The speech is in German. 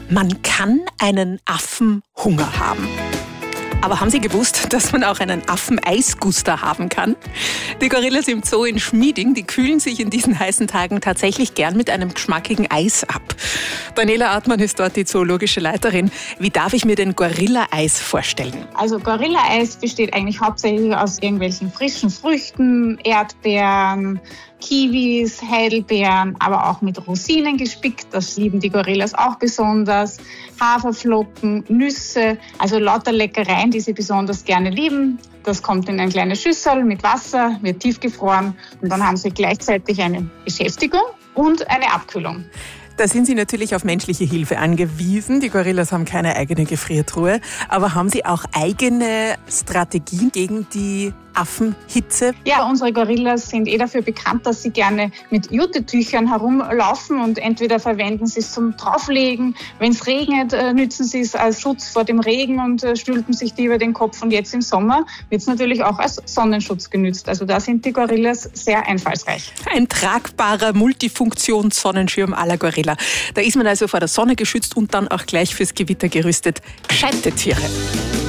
Man kann einen Affenhunger haben. Aber haben Sie gewusst, dass man auch einen Affeneisguster haben kann? Die Gorillas im Zoo in Schmieding, die kühlen sich in diesen heißen Tagen tatsächlich gern mit einem geschmackigen Eis ab. Daniela Artmann ist dort die zoologische Leiterin. Wie darf ich mir denn Gorilla-Eis vorstellen? Also Gorilla-Eis besteht eigentlich hauptsächlich aus irgendwelchen frischen Früchten, Erdbeeren, Kiwis, Heidelbeeren, aber auch mit Rosinen gespickt. Das lieben die Gorillas auch besonders. Haferflocken, Nüsse, also lauter Leckereien, die sie besonders gerne lieben. Das kommt in eine kleine Schüssel mit Wasser, wird tiefgefroren und dann haben sie gleichzeitig eine Beschäftigung und eine Abkühlung. Da sind Sie natürlich auf menschliche Hilfe angewiesen. Die Gorillas haben keine eigene Gefriertruhe. Aber haben Sie auch eigene Strategien gegen die Affenhitze? Ja, unsere Gorillas sind dafür bekannt, dass sie gerne mit Juttetüchern herumlaufen und entweder verwenden sie es zum Drauflegen. Wenn es regnet, nützen sie es als Schutz vor dem Regen und stülpen sich die über den Kopf. Und jetzt im Sommer wird es natürlich auch als Sonnenschutz genützt. Also da sind die Gorillas sehr einfallsreich. Ein tragbarer Multifunktions-Sonnenschirm à la Gorilla. Da ist man also vor der Sonne geschützt und dann auch gleich fürs Gewitter gerüstet. Gescheite Tiere.